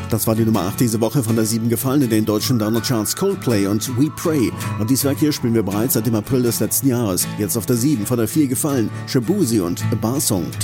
Das war die Nummer 8 diese Woche, von der 7 gefallen in den deutschen Download-Charts Coldplay und We Pray. Und dieses Werk hier spielen wir bereits seit dem April des letzten Jahres. Jetzt auf der 7, von der 4 gefallen Shaboozey und A Bar Song.